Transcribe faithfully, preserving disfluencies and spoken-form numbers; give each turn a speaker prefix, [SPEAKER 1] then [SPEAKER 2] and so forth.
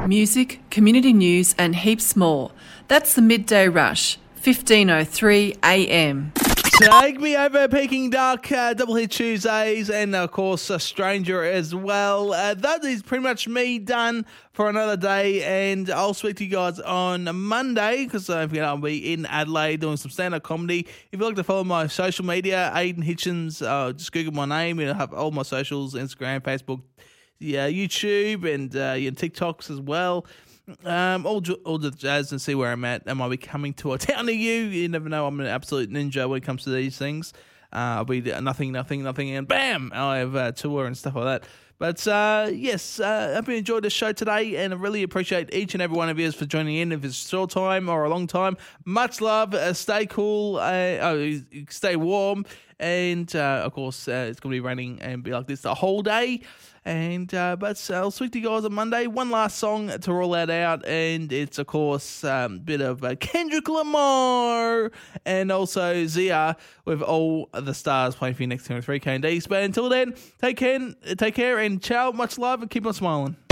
[SPEAKER 1] Music, community news and heaps more. That's the Midday Rush, fifteen oh three a m.
[SPEAKER 2] Take me over Peking Duck, uh, Double Hit Tuesdays, and of course a Stranger as well. Uh, that is pretty much me done for another day, and I'll speak to you guys on Monday because uh, you know, I'll be in Adelaide doing some stand-up comedy. If you'd like to follow my social media, Aidan Hitchens, uh, just Google my name. It'll have all my socials, Instagram, Facebook, yeah, YouTube, and uh, yeah, TikToks as well. Um, all, all the jazz, and see where I'm at. Am I be coming to a town near you? You never know. I'm an absolute ninja when it comes to these things. Uh, I'll be nothing, nothing, nothing, and bam! I have a tour and stuff like that. But uh, yes, uh, I hope you enjoyed the show today, and I really appreciate each and every one of you for joining in. If it's a short time or a long time, much love. Uh, stay cool. Uh, oh, stay warm, and uh, of course, uh, it's going to be raining and be like this the whole day. And uh, but I'll speak to you guys on Monday. One last song to roll that out, and it's of course a um, bit of uh, Kendrick Lamar and also Zia with All the Stars playing for you next time with three K and D's. But until then, take care, take care, and ciao. Much love, and keep on smiling.